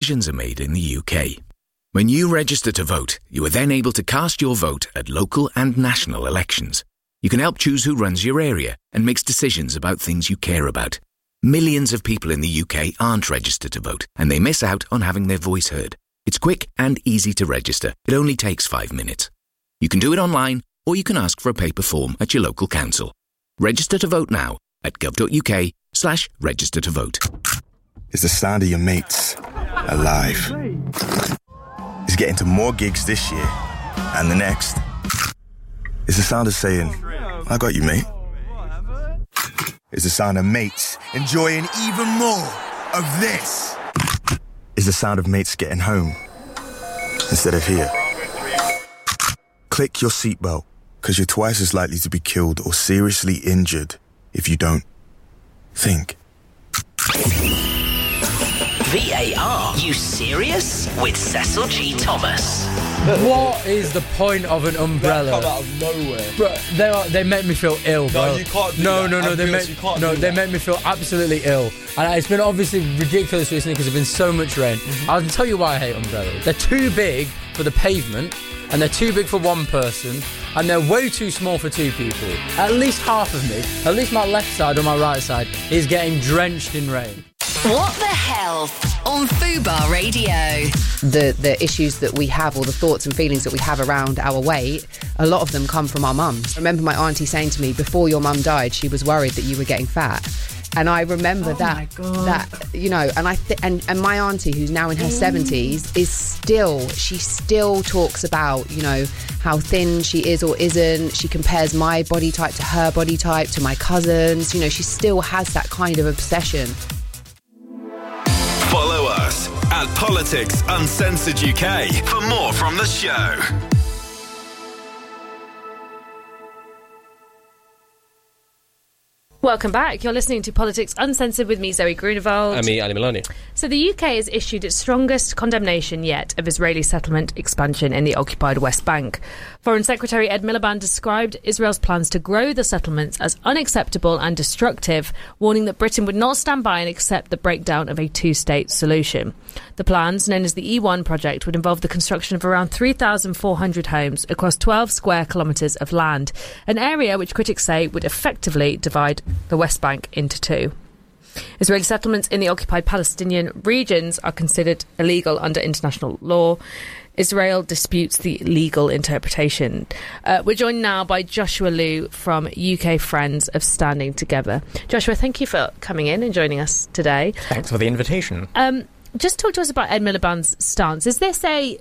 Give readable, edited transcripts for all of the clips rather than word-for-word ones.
decisions are made in the UK. When you register to vote, you are then able to cast your vote at local and national elections. You can help choose who runs your area and makes decisions about things you care about. Millions of people in the UK aren't registered to vote, and they miss out on having their voice heard. It's quick and easy to register. It only takes 5 minutes. You can do it online, or you can ask for a paper form at your local council. Register to vote now at gov.uk/register to vote. It's the sound of your mates alive. It's getting to more gigs this year and the next. It's the sound of saying, I got you, mate. It's the sound of mates enjoying even more of this. It's the sound of mates getting home instead of here. Click your seatbelt, because you're twice as likely to be killed or seriously injured if you don't think. VAR, you serious? With Cecil G. Thomas. What is the point of an umbrella? That come out of nowhere. Bro, they make me feel ill, bro. No, you can't do no, that. No, they make me feel absolutely ill. And it's been obviously ridiculous recently because there's been so much rain. Mm-hmm. I'll tell you why I hate umbrellas. They're too big for the pavement, and they're too big for one person, and they're way too small for two people. At least half of me, at least my left side or my right side, is getting drenched in rain. What the Health on Fubar Radio. The issues that we have, or the thoughts and feelings that we have around our weight, a lot of them come from our mums. I remember my auntie saying to me, before your mum died, she was worried that you were getting fat. And I remember that, you know, and and my auntie, who's now in her 70s, she still talks about, you know, how thin she is or isn't. She compares my body type to her body type, to my cousins. You know, she still has that kind of obsession. Follow us at Politics Uncensored UK for more from the show. Welcome back. You're listening to Politics Uncensored with me, Zoe Grunewald. And me, Ali Maloney. So the UK has issued its strongest condemnation yet of Israeli settlement expansion in the occupied West Bank. Foreign Secretary Ed Miliband described Israel's plans to grow the settlements as unacceptable and destructive, warning that Britain would not stand by and accept the breakdown of a two-state solution. The plans, known as the E1 project, would involve the construction of around 3,400 homes across 12 square kilometres of land, an area which critics say would effectively divide the West Bank into two. Israeli settlements in the occupied Palestinian regions are considered illegal under international law. Israel disputes the legal interpretation. We're joined now by Joshua Liu from UK Friends of Standing Together. Joshua, thank you for coming in and joining us today. Thanks for the invitation. Just talk to us about Ed Miliband's stance. Is this a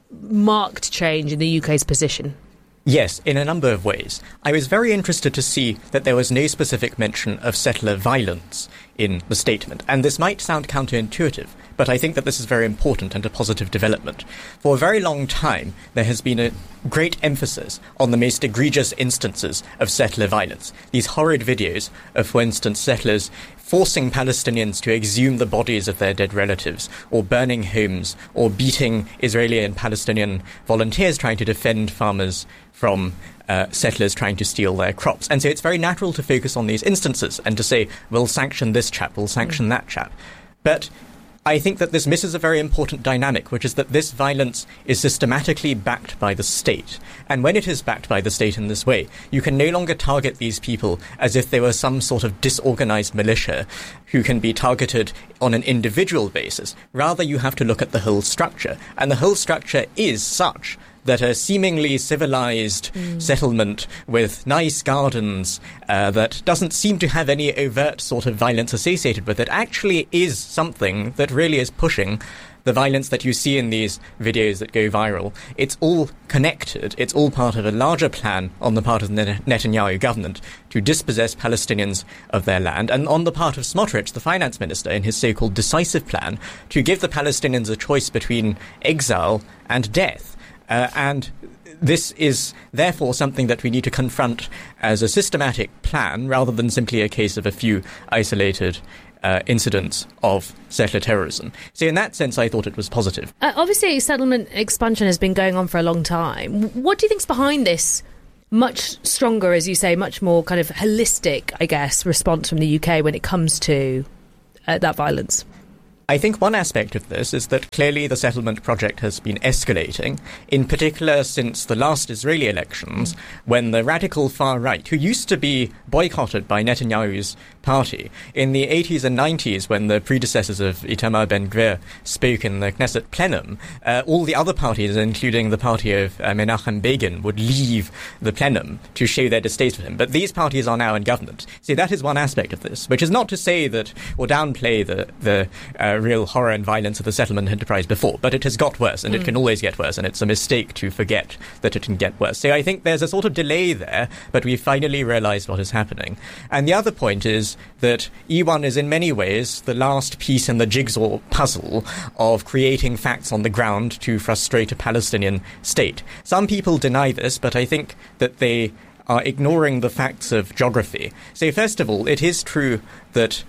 marked change in the UK's position? Yes, in a number of ways. I was very interested to see that there was no specific mention of settler violence in the statement, and this might sound counterintuitive, but I think that this is very important and a positive development. For a very long time, there has been a great emphasis on the most egregious instances of settler violence. These horrid videos of, for instance, settlers forcing Palestinians to exhume the bodies of their dead relatives, or burning homes, or beating Israeli and Palestinian volunteers trying to defend farmers from settlers trying to steal their crops. And so it's very natural to focus on these instances and to say, we'll sanction this chap, we'll sanction that chap. But I think that this misses a very important dynamic, which is that this violence is systematically backed by the state. And when it is backed by the state in this way, you can no longer target these people as if they were some sort of disorganized militia who can be targeted on an individual basis. Rather, you have to look at the whole structure. And the whole structure is such that a seemingly civilized settlement with nice gardens that doesn't seem to have any overt sort of violence associated with it actually is something that really is pushing the violence that you see in these videos that go viral. It's all connected. It's all part of a larger plan on the part of the Netanyahu government to dispossess Palestinians of their land, and on the part of Smotrich, the finance minister, in his so-called decisive plan, to give the Palestinians a choice between exile and death. And this is therefore something that we need to confront as a systematic plan rather than simply a case of a few isolated incidents of settler terrorism. So in that sense, I thought it was positive. Obviously, settlement expansion has been going on for a long time. What do you think's behind this much stronger, as you say, much more kind of holistic, I guess, response from the UK when it comes to that violence? I think one aspect of this is that clearly the settlement project has been escalating, in particular since the last Israeli elections, when the radical far right, who used to be boycotted by Netanyahu's party, in the 80s and 90s, when the predecessors of Itamar Ben-Gvir spoke in the Knesset plenum, all the other parties, including the party of Menachem Begin, would leave the plenum to show their distaste for him. But these parties are now in government. See, that is one aspect of this, which is not to say that, or downplay the real horror and violence of the settlement enterprise before, but it has got worse, and it can always get worse, and it's a mistake to forget that it can get worse. So I think there's a sort of delay there, but we finally realised what is happening. And the other point is that E1 is in many ways the last piece in the jigsaw puzzle of creating facts on the ground to frustrate a Palestinian state. Some people deny this, but I think that they are ignoring the facts of geography. So first of all, it is true that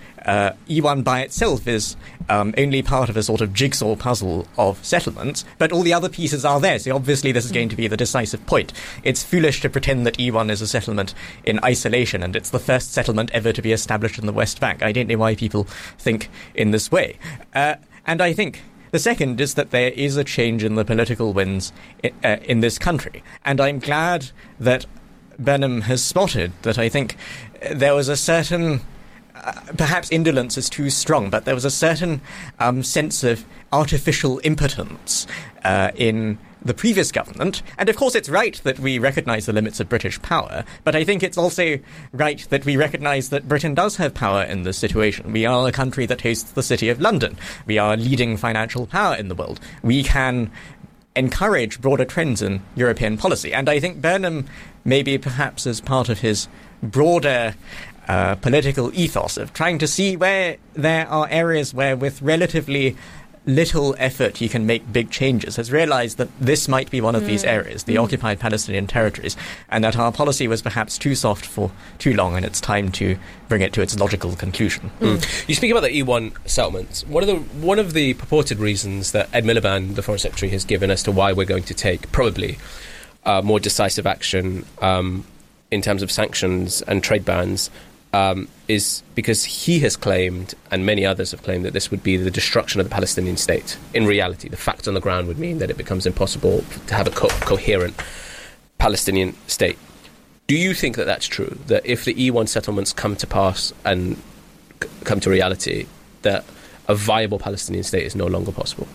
E1 by itself is only part of a sort of jigsaw puzzle of settlements, but all the other pieces are there. So obviously this is going to be the decisive point. It's foolish to pretend that E1 is a settlement in isolation, and it's the first settlement ever to be established in the West Bank. I don't know why people think in this way. And I think the second is that there is a change in the political winds in this country. And I'm glad that Benham has spotted that. I think there was a certain, perhaps indolence is too strong, but there was a certain sense of artificial impotence in the previous government. And of course it's right that we recognise the limits of British power, but I think it's also right that we recognise that Britain does have power in this situation. We are a country that hosts the City of London. We are leading financial power in the world. We can encourage broader trends in European policy. And I think Burnham, maybe perhaps as part of his broader political ethos of trying to see where there are areas where with relatively little effort you can make big changes, has realised that this might be one of these areas, the occupied Palestinian territories, and that our policy was perhaps too soft for too long, and it's time to bring it to its logical conclusion. You speak about the E1 settlements. One of the purported reasons that Ed Miliband, the Foreign Secretary, has given as to why we're going to take probably more decisive action in terms of sanctions and trade bans is because he has claimed, and many others have claimed, that this would be the destruction of the Palestinian state. In reality, the facts on the ground would mean that it becomes impossible to have a coherent Palestinian state. Do you think that that's true, that if the E1 settlements come to pass and come to reality, that a viable Palestinian state is no longer possible?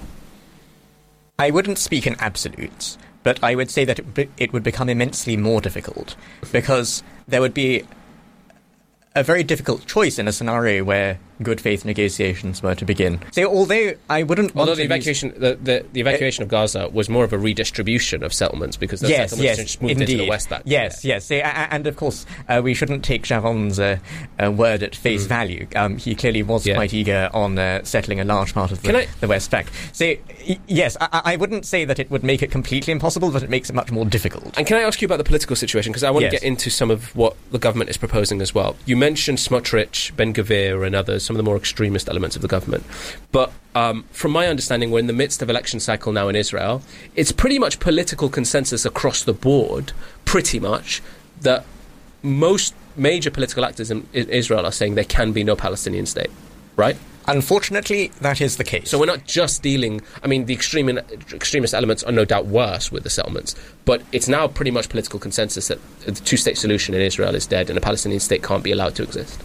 I wouldn't speak in absolutes, but I would say that it would become immensely more difficult, because there would be a very difficult choice in a scenario where good faith negotiations were to begin. So although I wouldn't want the evacuation of Gaza was more of a redistribution of settlements, because the settlements just moved into the West Bank. Yes. So, and of course we shouldn't take Sharon's word at face value. He clearly was quite eager on settling a large part of the West Bank. So yes, I wouldn't say that it would make it completely impossible, but it makes it much more difficult. And can I ask you about the political situation, because I want to get into some of what the government is proposing as well. You mentioned Smotrich, Ben-Gvir and others, some of the more extremist elements of the government. But from my understanding, we're in the midst of election cycle now in Israel. It's pretty much political consensus across the board, pretty much, that most major political actors in Israel are saying there can be no Palestinian state, right? Unfortunately, that is the case. So we're not just dealing... I mean, the extremist elements are no doubt worse with the settlements, but it's now pretty much political consensus that the two-state solution in Israel is dead and a Palestinian state can't be allowed to exist.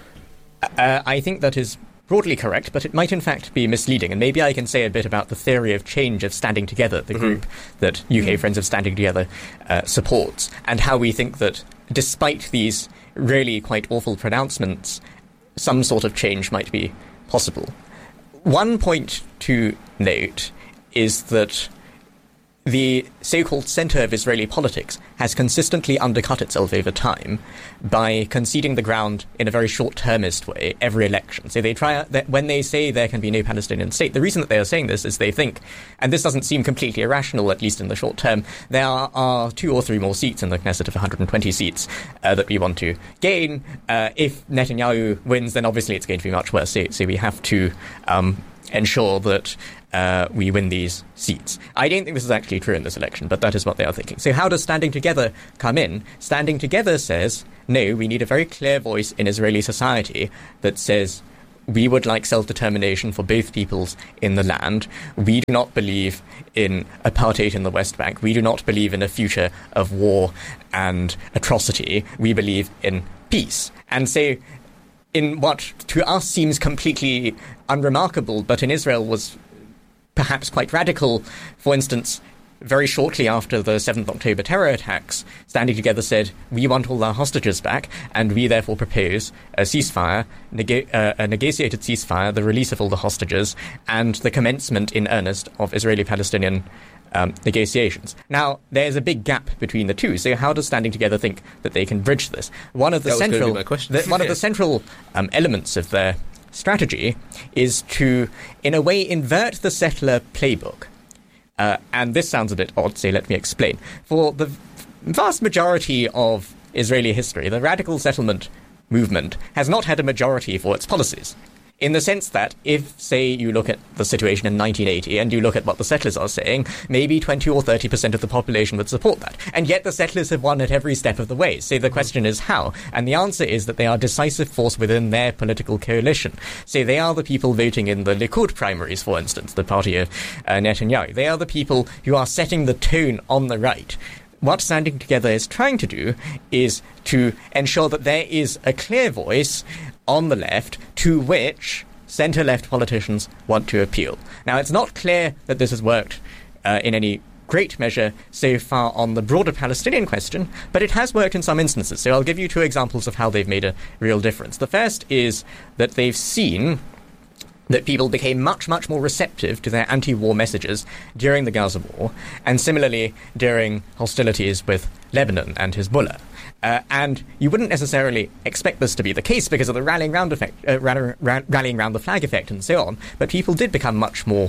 I think that is broadly correct, but it might in fact be misleading. And maybe I can say a bit about the theory of change of Standing Together, the group that UK Friends of Standing Together supports, and how we think that despite these really quite awful pronouncements, some sort of change might be possible. One point to note is that the so-called centre of Israeli politics has consistently undercut itself over time by conceding the ground in a very short-termist way every election. So they try, when they say there can be no Palestinian state, the reason that they are saying this is they think, and this doesn't seem completely irrational, at least in the short term, there are 2 or 3 more seats in the Knesset of 120 seats that we want to gain. If Netanyahu wins, then obviously it's going to be much worse. So we have to ensure that we win these seats. I don't think this is actually true in this election, but that is what they are thinking. So how does Standing Together come in? Standing Together says, no, we need a very clear voice in Israeli society that says we would like self-determination for both peoples in the land. We do not believe in apartheid in the West Bank. We do not believe in a future of war and atrocity. We believe in peace. And so, in what to us seems completely unremarkable, but in Israel was perhaps quite radical, for instance, very shortly after the 7th October terror attacks, Standing Together said, we want all our hostages back, and we therefore propose a ceasefire, a negotiated ceasefire, the release of all the hostages, and the commencement in earnest of Israeli-Palestinian negotiations. Now, there's a big gap between the two, so how does Standing Together think that they can bridge this? One of the central elements of their strategy is to, in a way, invert the settler playbook. And this sounds a bit odd, so let me explain. For the vast majority of Israeli history, the radical settlement movement has not had a majority for its policies. In the sense that if, say, you look at the situation in 1980 and you look at what the settlers are saying, maybe 20 or 30% of the population would support that. And yet the settlers have won at every step of the way. So the question is how? And the answer is that they are a decisive force within their political coalition. So they are the people voting in the Likud primaries, for instance, the party of Netanyahu. They are the people who are setting the tone on the right. What Standing Together is trying to do is to ensure that there is a clear voice on the left to which centre-left politicians want to appeal. Now, it's not clear that this has worked in any great measure so far on the broader Palestinian question, but it has worked in some instances. So I'll give you two examples of how they've made a real difference. The first is that they've seen that people became much, much more receptive to their anti-war messages during the Gaza war, and similarly during hostilities with Lebanon and Hezbollah. And you wouldn't necessarily expect this to be the case because of the rallying round effect, rallying round the flag effect and so on, but people did become much more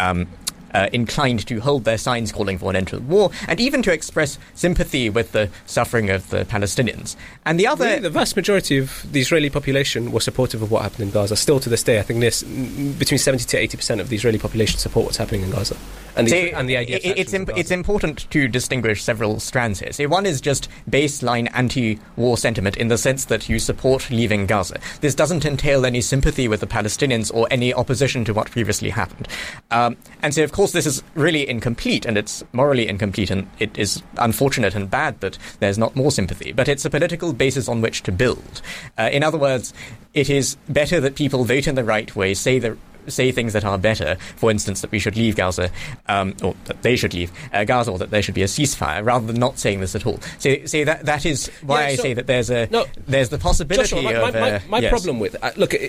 inclined to hold their signs calling for an end to the war, and even to express sympathy with the suffering of the Palestinians. And the other... The vast majority of the Israeli population were supportive of what happened in Gaza. Still to this day, I think between 70 to 80% of the Israeli population support what's happening in Gaza. And the idea it's important to distinguish several strands here. So one is just baseline anti-war sentiment in the sense that you support leaving Gaza. This doesn't entail any sympathy with the Palestinians or any opposition to what previously happened. And so, of course, this is really incomplete, and it's morally incomplete, and it is unfortunate and bad that there's not more sympathy. But it's a political basis on which to build. In other words, it is better that people vote in the right way, say things that are better, for instance, that we should leave Gaza, or that they should leave Gaza, or that there should be a ceasefire, rather than not saying this at all. So that is why I say that there's the possibility Joshua, my problem with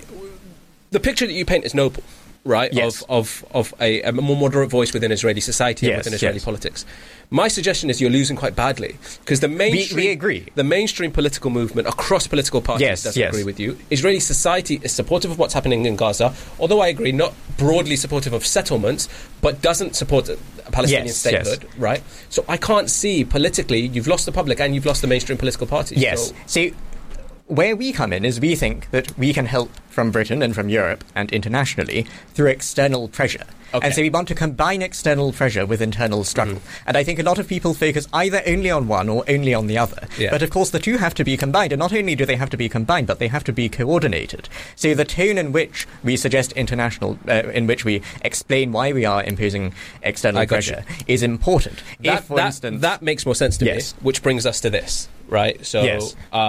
the picture that you paint is noble, right? Yes. Of a more moderate voice within Israeli society and within Israeli politics. My suggestion is you're losing quite badly because the mainstream, we agree. The mainstream political movement across political parties doesn't agree with you. Israeli society is supportive of what's happening in Gaza, although I agree, not broadly supportive of settlements, but doesn't support a Palestinian statehood, right? So I can't see politically, you've lost the public and you've lost the mainstream political parties. Yes. So where we come in is we think that we can help from Britain and from Europe and internationally through external pressure. Okay. And so we want to combine external pressure with internal struggle. And I think a lot of people focus either only on one or only on the other. Yeah. But of course the two have to be combined, and not only do they have to be combined, but they have to be coordinated. So the tone in which we suggest in which we explain why we are imposing external pressure is important. That makes more sense to me, which brings us to this, right? So,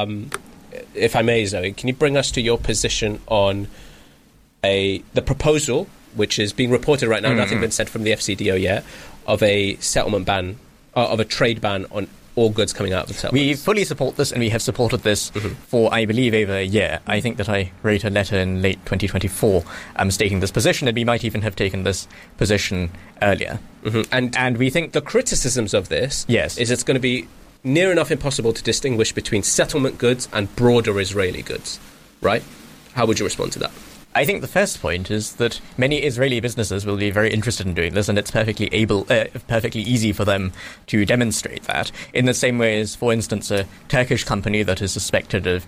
if I may, Zoe, can you bring us to your position on the proposal, which is being reported right now, nothing been said from the FCDO yet, of a settlement ban, of a trade ban on all goods coming out of the settlements? We fully support this, and we have supported this for, I believe, over a year. I think that I wrote a letter in late 2024 stating this position, and we might even have taken this position earlier. And we think the criticisms of this is it's going to be near enough impossible to distinguish between settlement goods and broader Israeli goods, right? How would you respond to that? I think the first point is that many Israeli businesses will be very interested in doing this, and it's perfectly easy for them to demonstrate that. In the same way as, for instance, a Turkish company that is suspected of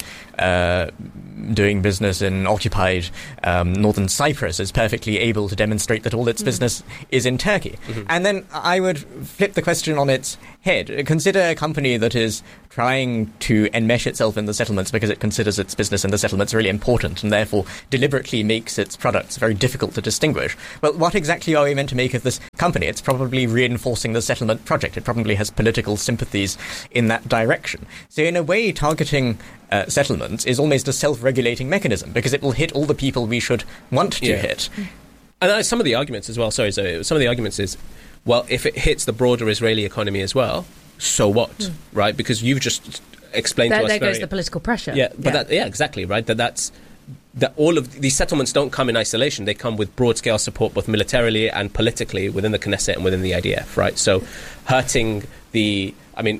doing business in occupied northern Cyprus is perfectly able to demonstrate that all its business is in Turkey. And then I would flip the question on its head. Consider a company that is trying to enmesh itself in the settlements because it considers its business in the settlements really important, and therefore deliberately immediately makes its products very difficult to distinguish. Well, what exactly are we meant to make of this company? It's probably reinforcing the settlement project. It probably has political sympathies in that direction. So in a way, targeting settlements is almost a self-regulating mechanism, because it will hit all the people we should want to hit. And some of the arguments as well, some of the arguments is, well, if it hits the broader Israeli economy as well, so what, right? Because you've just explained to us... There goes the political pressure. Yeah, but exactly, right? That all of these settlements don't come in isolation. They come with broad-scale support, both militarily and politically, within the Knesset and within the IDF, right? So hurting the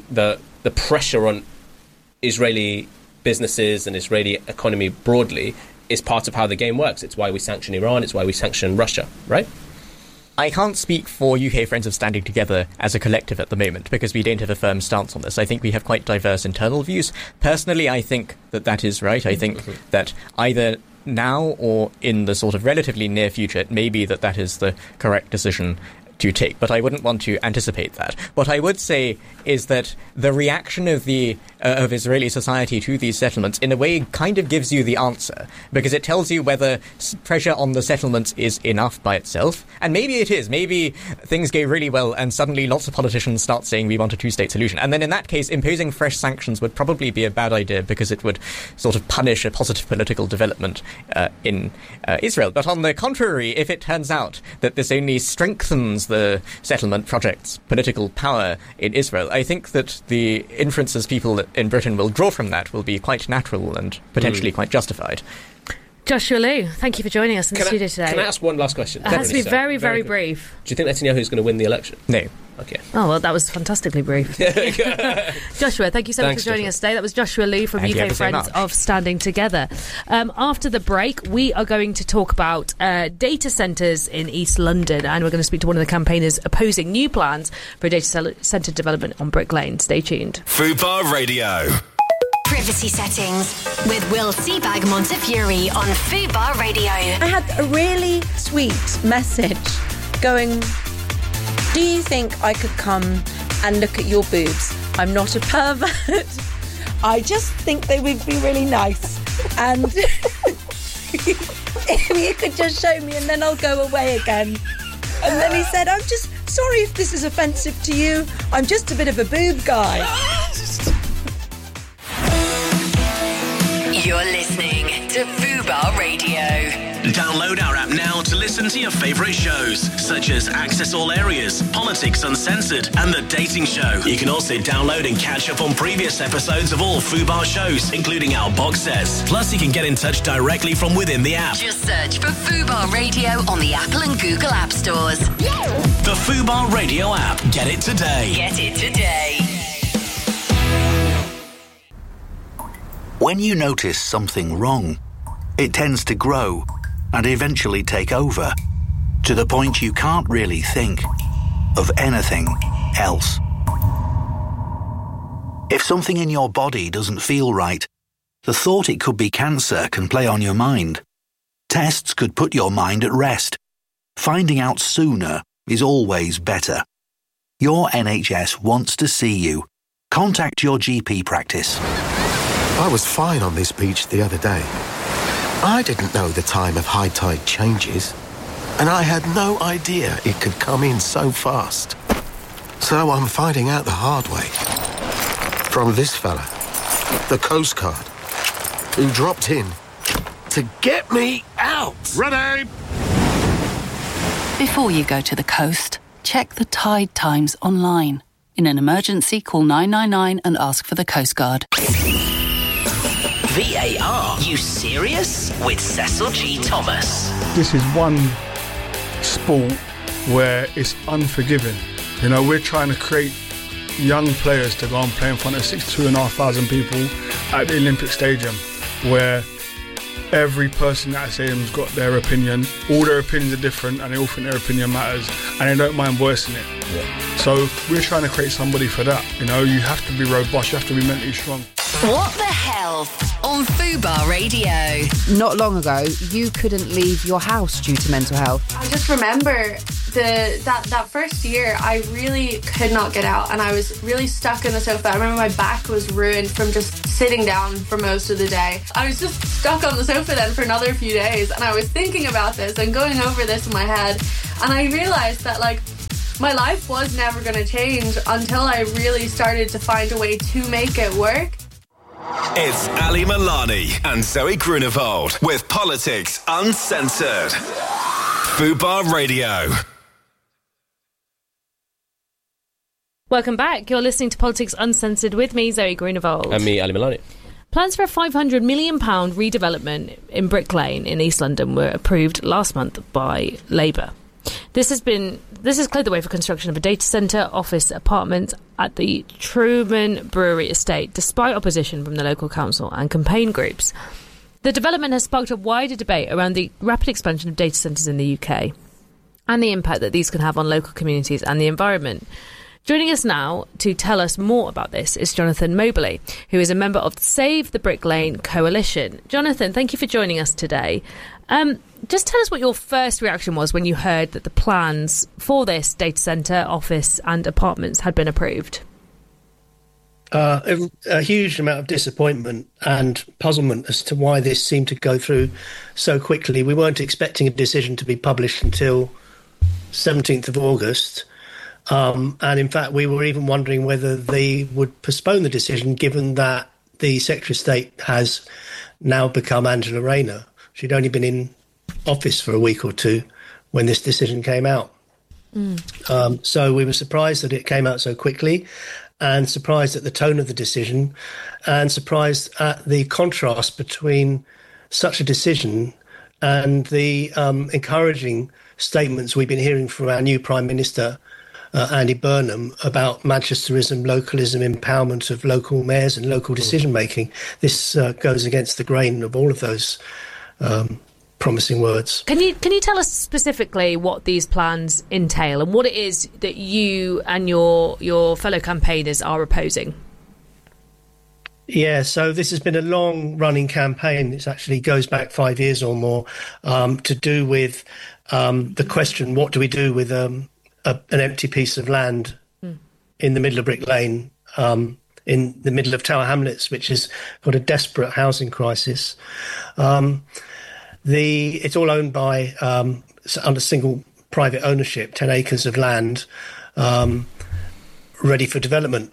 pressure on Israeli businesses and Israeli economy broadly is part of how the game works. It's why we sanction Iran, it's why we sanction Russia, right? I can't speak for UK Friends of Standing Together as a collective at the moment, because we don't have a firm stance on this. I think we have quite diverse internal views. Personally, I think that is right. I think that either now or in the sort of relatively near future, it may be that is the correct decision to take, but I wouldn't want to anticipate that. What I would say is that the reaction of of Israeli society to these settlements, in a way, kind of gives you the answer, because it tells you whether pressure on the settlements is enough by itself, and maybe it is. Maybe things go really well, and suddenly lots of politicians start saying we want a two-state solution, and then in that case, imposing fresh sanctions would probably be a bad idea, because it would sort of punish a positive political development in Israel. But on the contrary, if it turns out that this only strengthens the settlement project's political power in Israel, I think that the inferences people in Britain will draw from that will be quite natural and potentially quite justified. Joshua Liu, thank you for joining us in the studio today. Can I ask one last question? It has to be very, very brief. Do you think Netanyahu is going to win the election? No. Okay. Oh, well, that was fantastically brief. Joshua, thank you so much for joining us today. That was Joshua Liu from UK Friends of Standing Together. After the break, we are going to talk about data centres in East London, and we're going to speak to one of the campaigners opposing new plans for a data centre development on Brick Lane. Stay tuned. Fubar Radio. Privacy settings with Will Seabag Montefiore on Fubar Radio. I had a really sweet message going, do you think I could come and look at your boobs? I'm not a pervert. I just think they would be really nice. And if you could just show me and then I'll go away again. And then he said, I'm just sorry if this is offensive to you. I'm just a bit of a boob guy. You're listening to Fubar Radio. Download our app now to listen to your favourite shows, such as Access All Areas, Politics Uncensored, and The Dating Show. You can also download and catch up on previous episodes of all Fubar shows, including our box sets. Plus, you can get in touch directly from within the app. Just search for Fubar Radio on the Apple and Google App Stores. The Fubar Radio app. Get it today. Get it today. When you notice something wrong, it tends to grow and eventually take over, to the point you can't really think of anything else. If something in your body doesn't feel right, the thought it could be cancer can play on your mind. Tests could put your mind at rest. Finding out sooner is always better. Your NHS wants to see you. Contact your GP practice. I was fine on this beach the other day. I didn't know the time of high tide changes, and I had no idea it could come in so fast. So I'm finding out the hard way. From this fella, the Coast Guard, who dropped in to get me out. Ready! Before you go to the coast, check the tide times online. In an emergency, call 999 and ask for the Coast Guard. VAR, you serious? With Cecil G. Thomas. This is one sport where it's unforgiving. You know, we're trying to create young players to go and play in front of 62,500 people at the Olympic Stadium, where every person at that stadium's got their opinion. All their opinions are different, and they all think their opinion matters, and they don't mind voicing it. Yeah. So we're trying to create somebody for that. You know, you have to be robust, you have to be mentally strong. What the hell? Health on Fubar Radio. Not long ago, you couldn't leave your house due to mental health. I just remember that first year, I really could not get out, and I was really stuck in the sofa. I remember my back was ruined from just sitting down for most of the day. I was just stuck on the sofa then for another few days, and I was thinking about this and going over this in my head, and I realised that, like, my life was never going to change until I really started to find a way to make it work. It's Ali Milani and Zoe Grunewald with Politics Uncensored. Fubar Radio. Welcome back. You're listening to Politics Uncensored with me, Zoe Grunewald. And me, Ali Milani. Plans for a £500 million redevelopment in Brick Lane in East London were approved last month by Labour. This has cleared the way for construction of a data centre, office, apartments at the Truman Brewery estate, despite opposition from the local council and campaign groups. The development has sparked a wider debate around the rapid expansion of data centres in the UK and the impact that these can have on local communities and the environment. Joining us now to tell us more about this is Jonathan Moberly, who is a member of Save the Brick Lane Coalition. Jonathan, thank you for joining us today. Just tell us what your first reaction was when you heard that the plans for this data centre, office and apartments had been approved. A huge amount of disappointment and puzzlement as to why this seemed to go through so quickly. We weren't expecting a decision to be published until 17th of August. And in fact, we were even wondering whether they would postpone the decision, given that the Secretary of State has now become Angela Rayner. She'd only been in office for a week or two when this decision came out. So we were surprised that it came out so quickly, and surprised at the tone of the decision, and surprised at the contrast between such a decision and the encouraging statements we've been hearing from our new Prime Minister, Andy Burnham, about Manchesterism, localism, empowerment of local mayors and local decision-making. This goes against the grain of all of those promising words. Can you tell us specifically what these plans entail and what it is that you and your fellow campaigners are opposing? Yeah, so this has been a long-running campaign. It actually goes back 5 years or more, to do with the question, what do we do with an empty piece of land in the middle of Brick Lane, in the middle of Tower Hamlets, which has got a desperate housing crisis. It's all owned by under single private ownership, 10 acres of land, ready for development.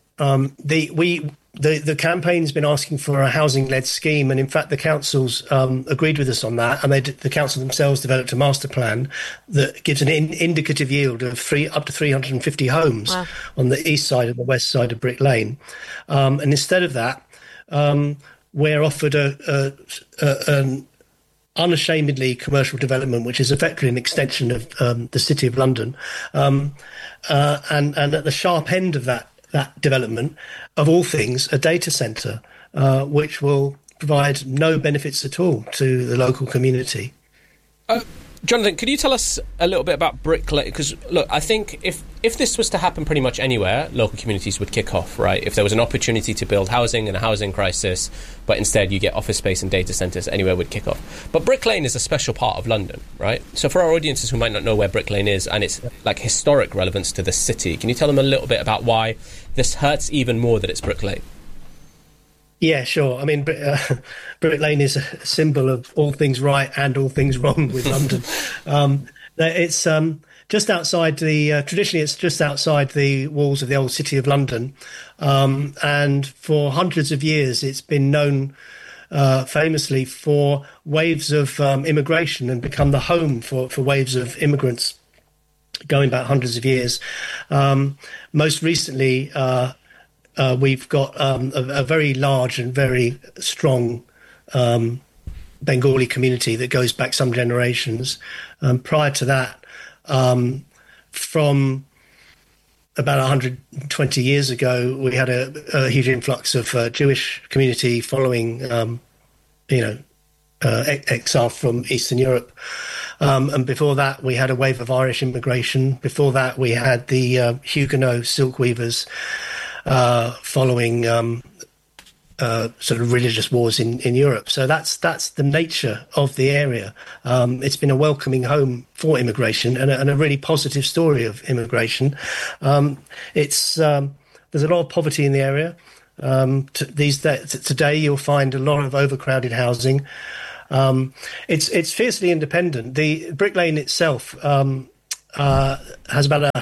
The campaign's been asking for a housing-led scheme, and in fact the councils agreed with us on that, and the council themselves developed a master plan that gives an indicative yield of up to 350 homes on the east side and the west side of Brick Lane. And instead of that, we're offered an unashamedly commercial development, which is effectively an extension of the City of London. And at the sharp end of that development, of all things, a data centre, which will provide no benefits at all to the local community. Jonathan, could you tell us a little bit about Brick Lane? Because, look, I think if this was to happen pretty much anywhere, local communities would kick off, right? If there was an opportunity to build housing in a housing crisis, but instead you get office space and data centres, anywhere would kick off. But Brick Lane is a special part of London, right? So for our audiences who might not know where Brick Lane is and its like historic relevance to the city, can you tell them a little bit about why this hurts even more that it's Brick Lane? Yeah, sure. I mean, Brick Lane is a symbol of all things right and all things wrong with London. It's just outside traditionally it's just outside the walls of the old City of London. And for hundreds of years, it's been known famously for waves of immigration and become the home for waves of immigrants going back hundreds of years. Most recently, we've got a very large and very strong Bengali community that goes back some generations. Prior to that, from about 120 years ago, we had a huge influx of Jewish community following, exile from Eastern Europe. And before that, we had a wave of Irish immigration. Before that, we had the Huguenot silk weavers following sort of religious wars in Europe. So that's the nature of the area. It's been a welcoming home for immigration and a really positive story of immigration. There's a lot of poverty in the area. Today you'll find a lot of overcrowded housing. It's fiercely independent. The Brick Lane itself has about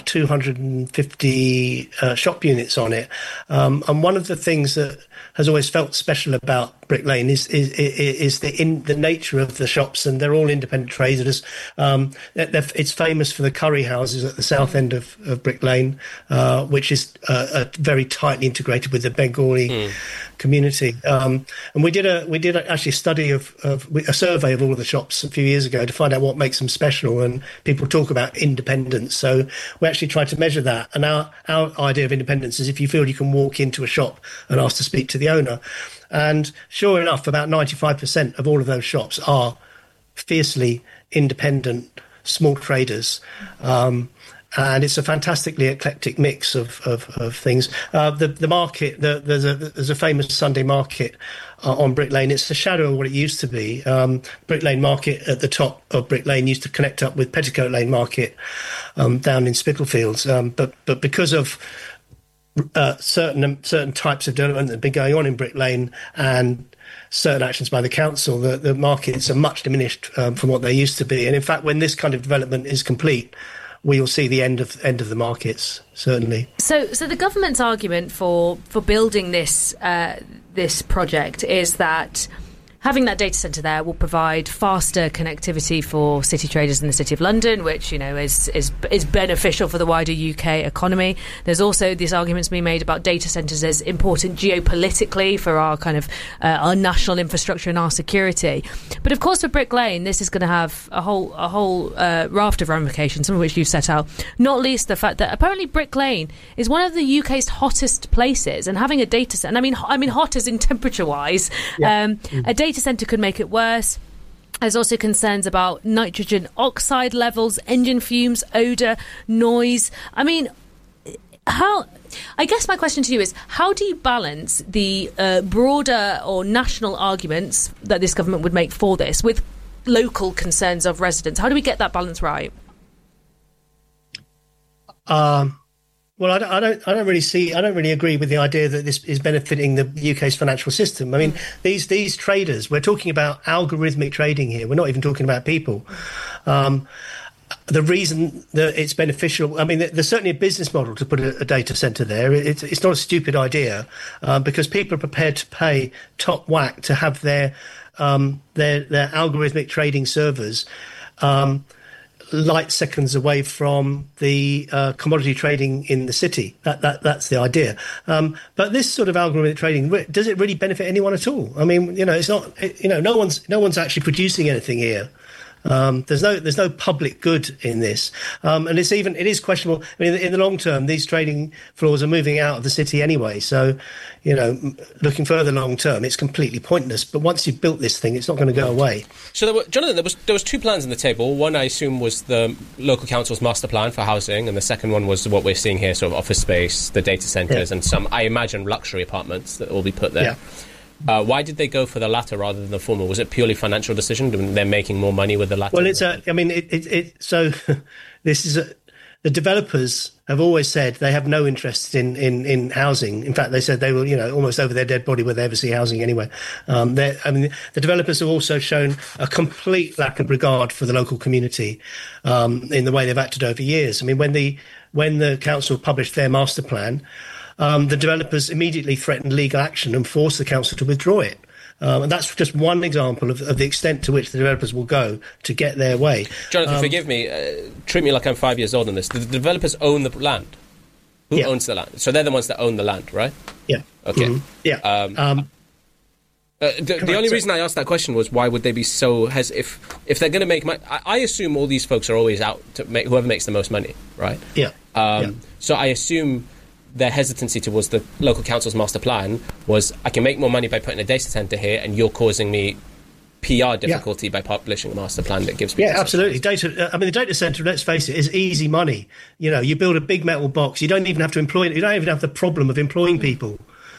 250 shop units on it, and one of the things that has always felt special about Brick Lane is the nature of the shops, and they're all independent traders. It's famous for the curry houses at the south end of Brick Lane, which is very tightly integrated with the Bengali community. And we did actually a study of a survey of all of the shops a few years ago to find out what makes them special. And people talk about independence, so we actually tried to measure that. And our idea of independence is if you feel you can walk into a shop and ask to speak to the owner. And sure enough, about 95% of all of those shops are fiercely independent small traders. And it's a fantastically eclectic mix of things. The market, there's a famous Sunday market on Brick Lane. It's a shadow of what it used to be. Brick Lane Market at the top of Brick Lane used to connect up with Petticoat Lane Market down in Spitalfields. But because of certain types of development that have been going on in Brick Lane and certain actions by the council, the markets are much diminished from what they used to be. And in fact, when this kind of development is complete, we will see the end of the markets, certainly. So the government's argument for building this project is that having that data centre there will provide faster connectivity for city traders in the City of London, which, is beneficial for the wider UK economy. There's also these arguments being made about data centres as important geopolitically for our kind of our national infrastructure and our security. But of course, for Brick Lane, this is going to have a whole raft of ramifications, some of which you've set out. Not least the fact that apparently Brick Lane is one of the UK's hottest places, and having a data centre, I mean hot as in temperature-wise, a data centre could make it worse. There's also concerns about nitrogen oxide levels, engine fumes, odour, noise. I guess my question to you is, how do you balance the broader or national arguments that this government would make for this with local concerns of residents? How do we get that balance right? Well, I don't really agree with the idea that this is benefiting the UK's financial system. I mean, these traders, we're talking about algorithmic trading here. We're not even talking about people. The reason that it's beneficial, I mean, there's certainly a business model to put a data centre there. It's not a stupid idea because people are prepared to pay top whack to have their algorithmic trading servers light seconds away from the commodity trading in the city. That's the idea. But this sort of algorithmic trading, does it really benefit anyone at all? I mean, it's not. No one's actually producing anything here. There's no public good in this, and it is questionable. I mean, in the long term, these trading floors are moving out of the city anyway. So, looking further long term, it's completely pointless. But once you've built this thing, it's not going to go away. So, Jonathan, there was two plans on the table. One, I assume, was the local council's master plan for housing, and the second one was what we're seeing here, sort of office space, the data centres, and some, I imagine, luxury apartments that will be put there. Yeah. Why did they go for the latter rather than the former? Was it purely financial decision? They're making more money with the latter? Well, so this is the developers have always said they have no interest in housing. In fact, they said they will, almost over their dead body will they ever see housing anyway. The developers have also shown a complete lack of regard for the local community in the way they've acted over years. I mean, when the council published their master plan, the developers immediately threatened legal action and forced the council to withdraw it. And that's just one example of the extent to which the developers will go to get their way. Jonathan, forgive me. Treat me like I'm 5 years old on this. The developers own the land. Who owns the land? So they're the ones that own the land, right? Yeah. Okay. Mm-hmm. Yeah. The only reason I asked that question was why would they be so if they're going to make money? I assume all these folks are always out to make whoever makes the most money, right? Yeah. So I assume their hesitancy towards the local council's master plan was, I can make more money by putting a data centre here, and you're causing me PR difficulty by publishing a master plan that gives me... Yeah, absolutely. The data centre, let's face it, is easy money. You build a big metal box. You don't even have to employ... You don't even have the problem of employing people.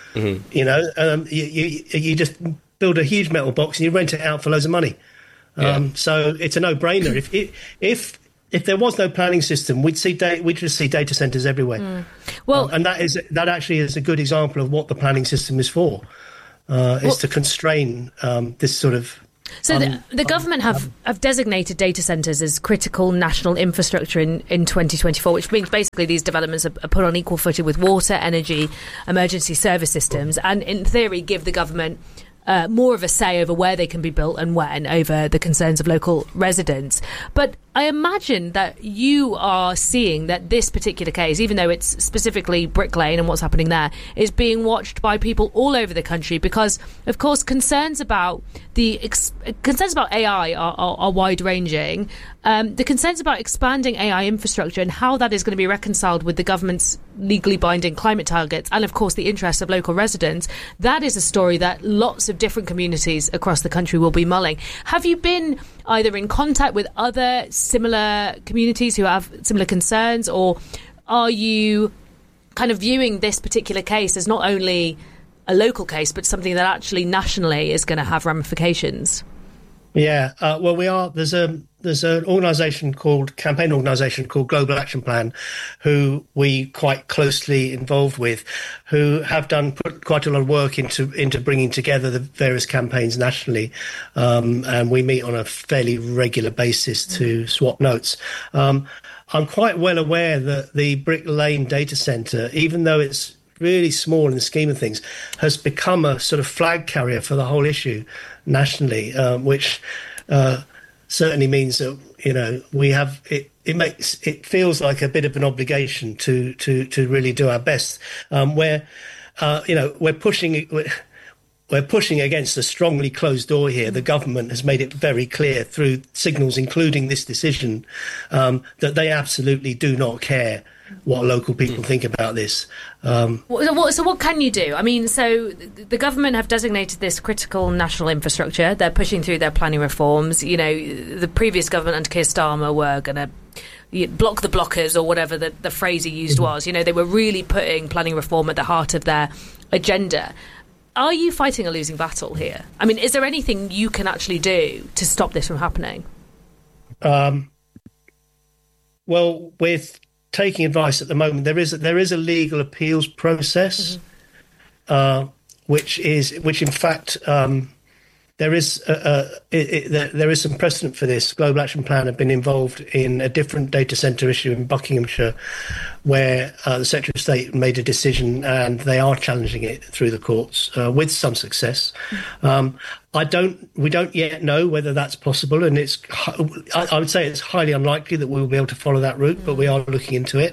You know, you just build a huge metal box and you rent it out for loads of money. So it's a no-brainer. If there was no planning system, we'd just see data centres everywhere. Well, and that actually is a good example of what the planning system is for. Is to constrain this sort of. So the government have designated data centres as critical national infrastructure in 2024, which means basically these developments are put on equal footing with water, energy, emergency service systems, and in theory give the government more of a say over where they can be built and when, over the concerns of local residents. But I imagine that you are seeing that this particular case, even though it's specifically Brick Lane and what's happening there, is being watched by people all over the country because, of course, concerns about AI are wide-ranging. The concerns about expanding AI infrastructure and how that is going to be reconciled with the government's legally binding climate targets and, of course, the interests of local residents, that is a story that lots of different communities across the country will be mulling. Have you been either in contact with other similar communities who have similar concerns, or are you kind of viewing this particular case as not only a local case but something that actually nationally is going to have ramifications? Yeah, well, we are. There's an campaign organisation called Global Action Plan, who we quite closely involved with, who have put quite a lot of work into bringing together the various campaigns nationally, and we meet on a fairly regular basis to swap notes. I'm quite well aware that the Brick Lane data centre, even though it's really small in the scheme of things, has become a sort of flag carrier for the whole issue nationally, which certainly means that, you know, we have it feels like a bit of an obligation to really do our best. We're pushing against a strongly closed door here. The government has made it very clear through signals, including this decision, that they absolutely do not care what local people think about this. So what can you do? I mean, so the government have designated this critical national infrastructure. They're pushing through their planning reforms. You know, the previous government under Keir Starmer were going to block the blockers, or whatever the phrase he used was. You know, they were really putting planning reform at the heart of their agenda. Are you fighting a losing battle here? I mean, is there anything you can actually do to stop this from happening? Well, with taking advice at the moment, there is a legal appeals process, which in fact there is some precedent for this. Global Action Plan have been involved in a different data centre issue in Buckinghamshire, where the Secretary of State made a decision, and they are challenging it through the courts with some success. We don't yet know whether that's possible, and I would say it's highly unlikely that we will be able to follow that route, but we are looking into it.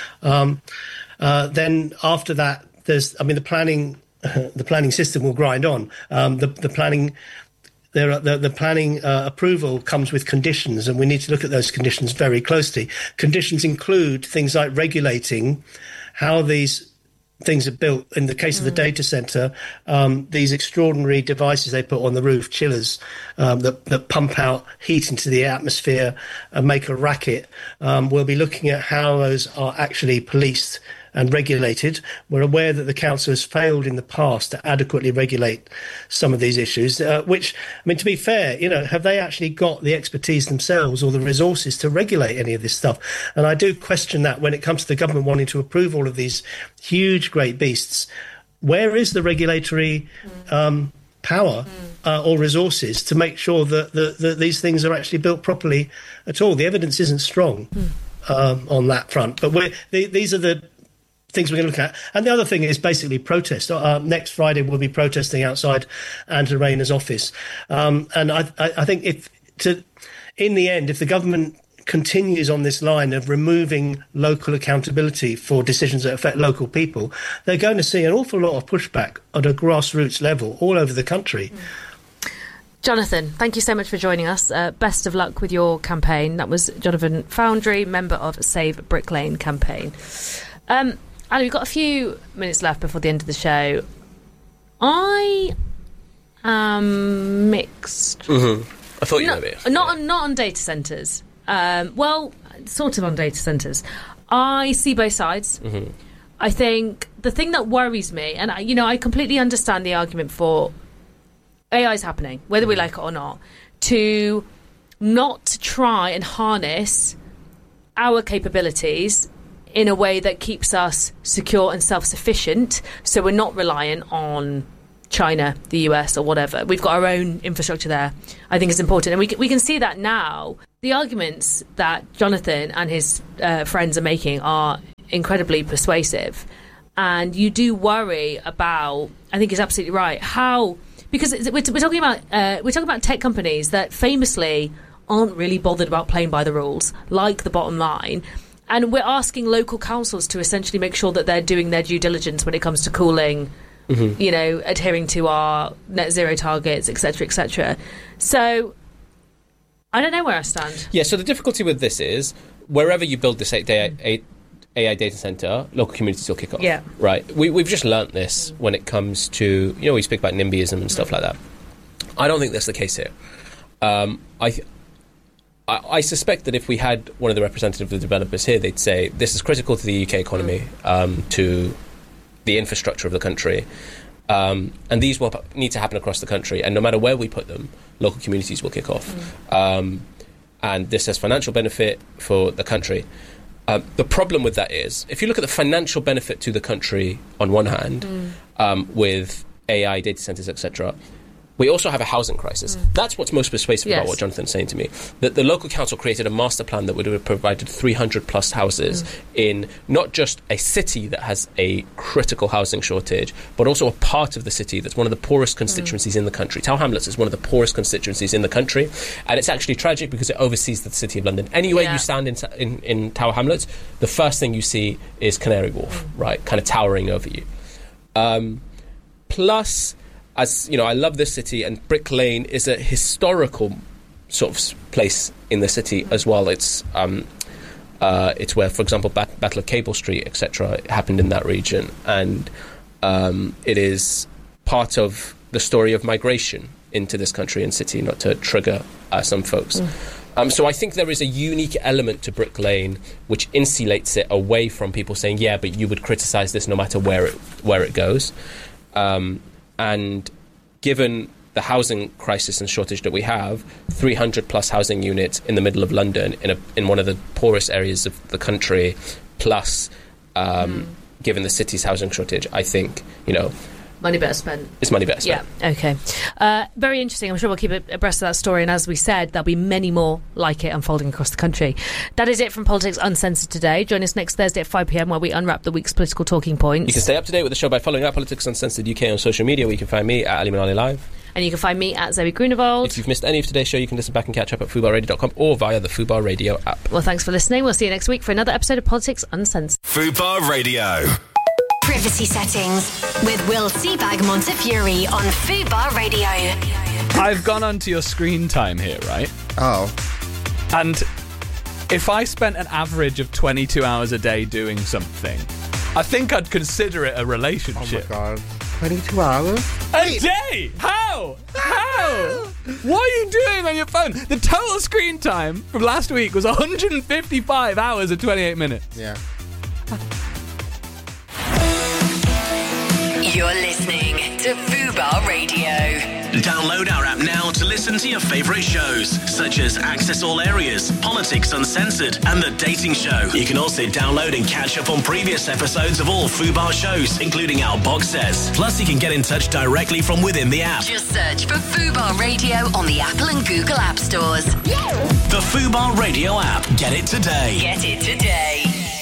Then after that, the planning system will grind on. The planning approval comes with conditions, and we need to look at those conditions very closely. Conditions include things like regulating how these things are built. In the case of the data centre, these extraordinary devices they put on the roof, chillers, that pump out heat into the atmosphere and make a racket. We'll be looking at how those are actually policed and regulated. We're aware that the council has failed in the past to adequately regulate some of these issues, which, I mean, to be fair, you know, have they actually got the expertise themselves or the resources to regulate any of this stuff? And I do question that when it comes to the government wanting to approve all of these huge, great beasts. Where is the regulatory power or resources to make sure that these things are actually built properly at all? The evidence isn't strong on that front. But these are the things we're going to look at. And the other thing is basically protest. Next Friday we'll be protesting outside Angela Rayner's office. And I think in the end, if the government continues on this line of removing local accountability for decisions that affect local people, they're going to see an awful lot of pushback at a grassroots level all over the country. Jonathan, thank you so much for joining us. Best of luck with your campaign. That was Jonathan Foundry, member of Save Brick Lane campaign. Ali, we've got a few minutes left before the end of the show. I am mixed. Mm-hmm. I thought you were mixed. Not on data centres. Well, sort of on data centres. I see both sides. Mm-hmm. I think the thing that worries me, and I completely understand the argument for AI is happening, whether we like it or not, to not try and harness our capabilities in a way that keeps us secure and self-sufficient, so we're not reliant on China, the US, or whatever. We've got our own infrastructure there. I think it's important, and we can see that now. The arguments that Jonathan and his friends are making are incredibly persuasive, and you do worry about. I think he's absolutely right. How, because we're talking about tech companies that famously aren't really bothered about playing by the rules, like the bottom line. And we're asking local councils to essentially make sure that they're doing their due diligence when it comes to cooling, adhering to our net zero targets, etc., etc. So I don't know where I stand. Yeah, so the difficulty with this is wherever you build this AI data center, local communities will kick off. Yeah. Right. We've just learnt this when it comes to, we speak about NIMBYism and stuff like that. I don't think that's the case here. I suspect that if we had one of the representatives of the developers here, they'd say this is critical to the UK economy, to the infrastructure of the country, and these will need to happen across the country. And no matter where we put them, local communities will kick off. And this has financial benefit for the country. The problem with that is, if you look at the financial benefit to the country on one hand, with AI data centers, etc., we also have a housing crisis. That's what's most persuasive about what Jonathan's saying to me. That the local council created a master plan that would have provided 300 plus houses in not just a city that has a critical housing shortage, but also a part of the city that's one of the poorest constituencies in the country. Tower Hamlets is one of the poorest constituencies in the country, and it's actually tragic because it oversees the city of London. Anywhere you stand in Tower Hamlets, the first thing you see is Canary Wharf, right, kind of towering over you. Plus, as I love this city, and Brick Lane is a historical sort of place in the city as well. It's where, for example, Battle of Cable Street, etc., happened in that region, and it is part of the story of migration into this country and city, not to trigger some folks. So I think there is a unique element to Brick Lane which insulates it away from people saying, yeah, but you would criticise this no matter where it goes. And given the housing crisis and shortage that we have, 300 plus housing units in the middle of London, in one of the poorest areas of the country, plus given the city's housing shortage, I think, money better spent. It's money better spent. Yeah, okay. Very interesting. I'm sure we'll keep abreast of that story, and as we said, there'll be many more like it unfolding across the country. That is it from Politics Uncensored today. Join us next Thursday at 5 p.m, where we unwrap the week's political talking points. You can stay up to date with the show by following Politics Uncensored UK on social media, where you can find me at Ali Manali Live. And you can find me at Zoe Grunewald. If you've missed any of today's show, you can listen back and catch up at FubarRadio.com or via the Fubar Radio app. Well, thanks for listening. We'll see you next week for another episode of Politics Uncensored. Fubar Radio. Privacy settings with Will Seabag Montefiore on Fubar Radio. I've gone onto your screen time here, right? Oh. And if I spent an average of 22 hours a day doing something, I think I'd consider it a relationship. Oh my God. 22 hours? A day? How? What are you doing on your phone? The total screen time from last week was 155 hours and 28 minutes. Yeah. You're listening to Fubar Radio. Download our app now to listen to your favourite shows, such as Access All Areas, Politics Uncensored, and The Dating Show. You can also download and catch up on previous episodes of all Fubar shows, including our box sets. Plus, you can get in touch directly from within the app. Just search for Fubar Radio on the Apple and Google App Stores. The Fubar Radio app. Get it today. Get it today.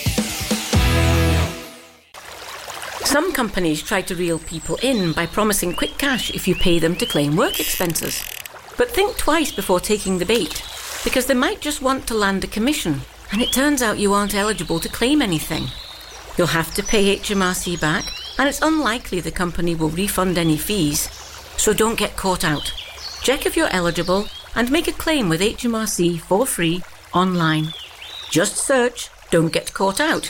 Some companies try to reel people in by promising quick cash if you pay them to claim work expenses. But think twice before taking the bait, because they might just want to land a commission, and it turns out you aren't eligible to claim anything. You'll have to pay HMRC back, and it's unlikely the company will refund any fees, so don't get caught out. Check if you're eligible and make a claim with HMRC for free online. Just search "Don't Get Caught Out."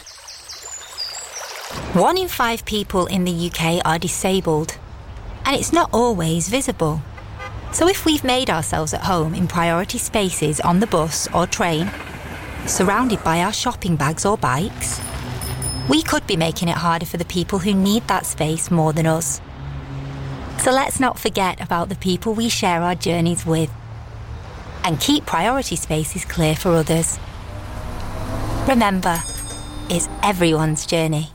1 in 5 people in the UK are disabled, and it's not always visible. So if we've made ourselves at home in priority spaces on the bus or train, surrounded by our shopping bags or bikes, we could be making it harder for the people who need that space more than us. So let's not forget about the people we share our journeys with and keep priority spaces clear for others. Remember, it's everyone's journey.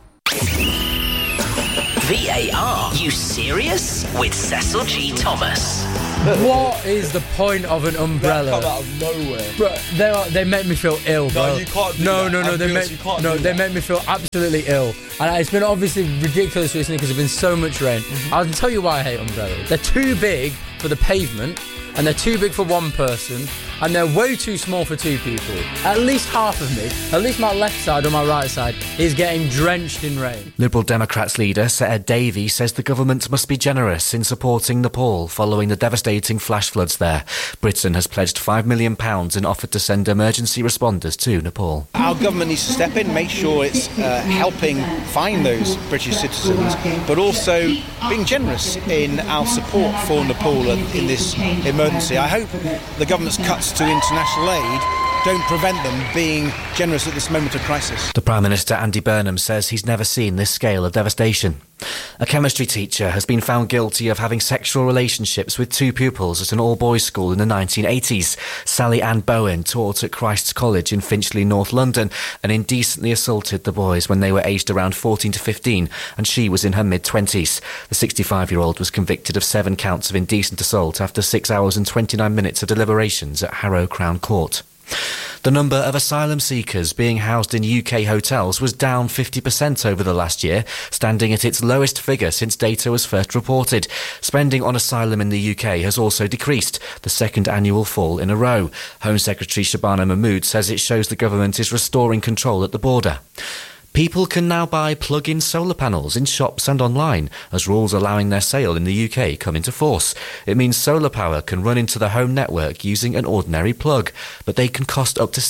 VAR, you serious? With Cecil G. Thomas. What is the point of an umbrella? That come out of nowhere. Bro, they make me feel ill, bro. No, you can't do no, that. No, they make me feel absolutely ill. And it's been obviously ridiculous recently because there's been so much rain. I'll tell you why I hate umbrellas. They're too big for the pavement, and they're too big for one person, and they're way too small for two people. At least half of me, at least my left side or my right side, is getting drenched in rain. Liberal Democrats leader Sir Ed Davey says the government must be generous in supporting Nepal following the devastating flash floods there. Britain has pledged £5 million and offered to send emergency responders to Nepal. Our government needs to step in, make sure it's helping find those British citizens, but also being generous in our support for Nepal in this emergency. I hope the government's cuts to international aid don't prevent them being generous at this moment of crisis. The Prime Minister Andy Burnham says he's never seen this scale of devastation. A chemistry teacher has been found guilty of having sexual relationships with two pupils at an all-boys school in the 1980s. Sally Ann Bowen taught at Christ's College in Finchley, North London, and indecently assaulted the boys when they were aged around 14 to 15, and she was in her mid-20s. The 65-year-old was convicted of 7 counts of indecent assault after 6 hours and 29 minutes of deliberations at Harrow Crown Court. The number of asylum seekers being housed in UK hotels was down 50% over the last year, standing at its lowest figure since data was first reported. Spending on asylum in the UK has also decreased, the second annual fall in a row. Home Secretary Shabana Mahmood says it shows the government is restoring control at the border. People can now buy plug-in solar panels in shops and online as rules allowing their sale in the UK come into force. It means solar power can run into the home network using an ordinary plug, but they can cost up to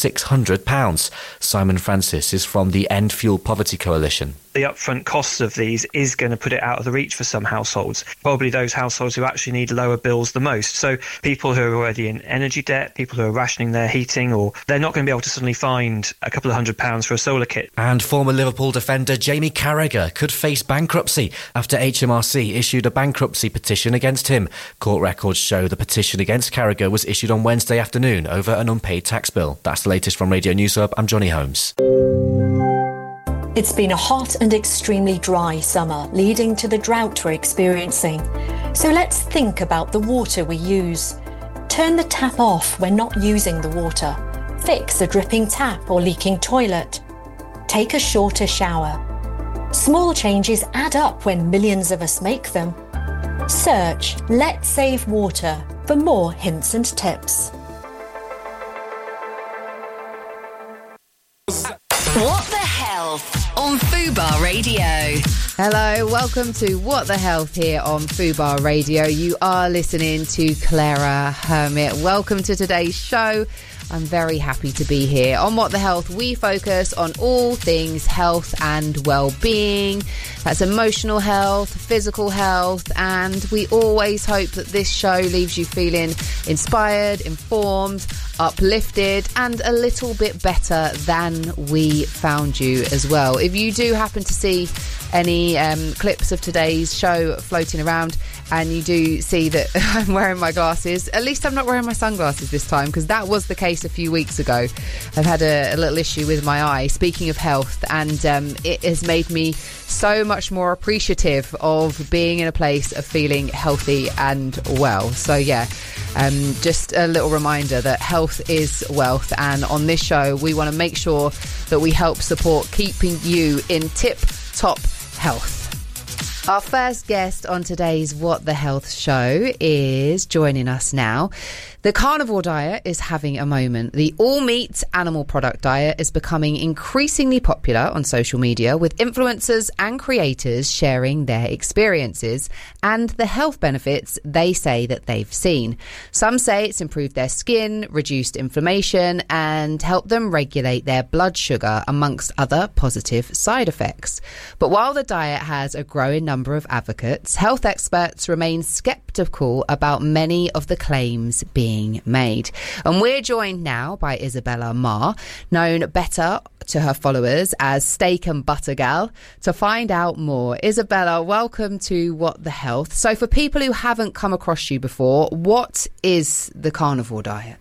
£600. Simon Francis is from the End Fuel Poverty Coalition. The upfront cost of these is going to put it out of the reach for some households, probably those households who actually need lower bills the most. So people who are already in energy debt, people who are rationing their heating, or they're not going to be able to suddenly find a couple of £100 for a solar kit. And former Liverpool defender Jamie Carragher could face bankruptcy after HMRC issued a bankruptcy petition against him. Court records show the petition against Carragher was issued on Wednesday afternoon over an unpaid tax bill. That's the latest from Radio News Hub. I'm Johnny Holmes. It's been a hot and extremely dry summer, leading to the drought we're experiencing. So let's think about the water we use. Turn the tap off when not using the water. Fix a dripping tap or leaking toilet. Take a shorter shower. Small changes add up when millions of us make them. Search Let's Save Water for more hints and tips. What the Health on Fubar Radio. Hello, welcome to What the Health here on Fubar Radio. You are listening to Clara Hermit. Welcome to today's show. I'm very happy to be here. On What the Health, we focus on all things health and well-being. That's emotional health, physical health, and we always hope that this show leaves you feeling inspired, informed, uplifted, and a little bit better than we found you as well. If you do happen to see any clips of today's show floating around and you do see that I'm wearing my glasses, at least I'm not wearing my sunglasses this time, because that was the case a few weeks ago. I've had a little issue with my eye, speaking of health, and it has made me so much more appreciative of being in a place of feeling healthy and well. So yeah, just a little reminder that health is wealth, and on this show we want to make sure that we help support keeping you in tip-top health. Our first guest on today's What the Health show is joining us now. The carnivore diet is having a moment. The all-meat animal product diet is becoming increasingly popular on social media, with influencers and creators sharing their experiences and the health benefits they say that they've seen. Some say it's improved their skin, reduced inflammation, and helped them regulate their blood sugar, amongst other positive side effects. But while the diet has a growing number number of advocates, health experts remain sceptical about many of the claims being made. And we're joined now by Isabella Marr, known better to her followers as Steak and Butter Gal, to find out more. Isabella, welcome to What the Health. So for people who haven't come across you before, what is the carnivore diet?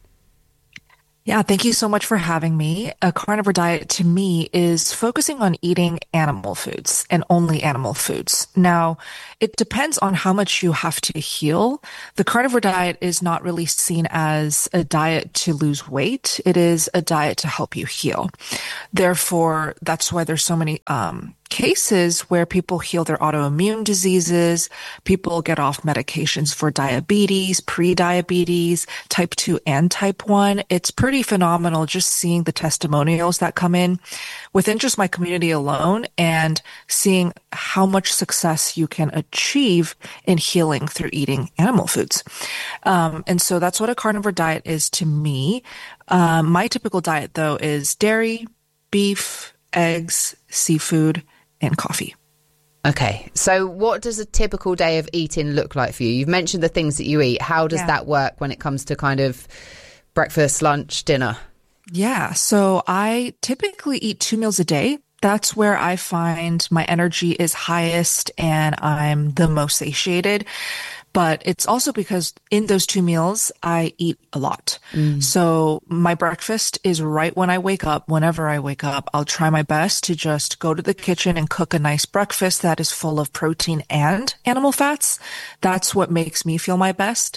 Yeah, thank you so much for having me. A carnivore diet to me is focusing on eating animal foods and only animal foods. Now, it depends on how much you have to heal. The carnivore diet is not really seen as a diet to lose weight. It is a diet to help you heal. Therefore, that's why there's so many cases where people heal their autoimmune diseases, people get off medications for diabetes, pre-diabetes, type 2 and type 1. It's pretty phenomenal just seeing the testimonials that come in within just my community alone and seeing how much success you can achieve in healing through eating animal foods. And so that's what a carnivore diet is to me. My typical diet, though, is dairy, beef, eggs, seafood, and coffee. Okay, so what does a typical day of eating look like for you? You've mentioned the things that you eat. How does that work when it comes to kind of breakfast, lunch, dinner? Yeah, so I typically eat 2 meals a day. That's where I find my energy is highest and I'm the most satiated. But it's also because in those 2 meals, I eat a lot. So my breakfast is right when I wake up. Whenever I wake up, I'll try my best to just go to the kitchen and cook a nice breakfast that is full of protein and animal fats. That's what makes me feel my best.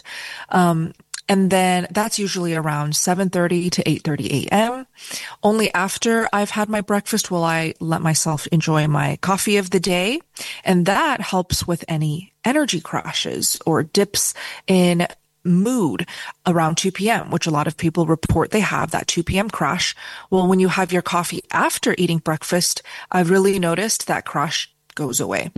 And then that's usually around 7:30 to 8:30 a.m. Only after I've had my breakfast will I let myself enjoy my coffee of the day. And that helps with any energy crashes or dips in mood around 2 p.m., which a lot of people report they have that 2 p.m. crash. Well, when you have your coffee after eating breakfast, I've really noticed that crash goes away.